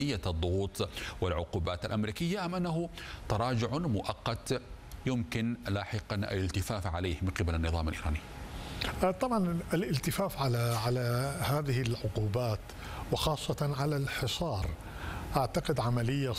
الضغوط والعقوبات الأمريكية، أم أنه تراجع مؤقت يمكن لاحقا الالتفاف عليه من قبل النظام الإيراني؟ طبعا الالتفاف على هذه العقوبات وخاصة على الحصار أعتقد عملية